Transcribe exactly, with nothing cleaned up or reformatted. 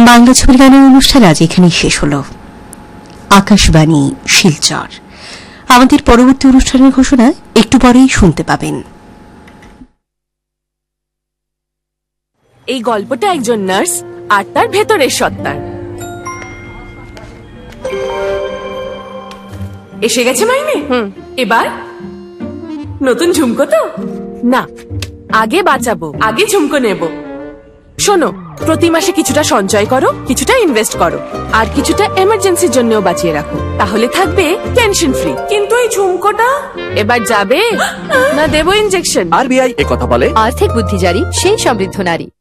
বাংলা ছবির গানের অনুষ্ঠান আজ এখানেই শেষ হল। আকাশবাণী শিলচর। আমাদের পরবর্তী অনুষ্ঠানের ঘোষণা একটু পরেই শুনতে পাবেন। এই গল্পটা একজন নার্স আর তার ভেতরের সত্তার। এসে গেছে মাইনে। এবার নতুন ঝুমকো তো না, আগে বাঁচাবো, আগে ঝুমকো নেব। শোনো, প্রতি মাসে কিছুটা সঞ্চয় করো, কিছুটা ইনভেস্ট করো, আর কিছুটা এমার্জেন্সির জন্যও বাঁচিয়ে রাখো। তাহলে থাকবে টেনশন ফ্রি। কিন্তু এই ঝুমকোটা এবার যাবে না, দেবো ইনজেকশন। আরবিআই একথা বলে। আর্থিক বুদ্ধি জারি, সেই সমৃদ্ধ নারী।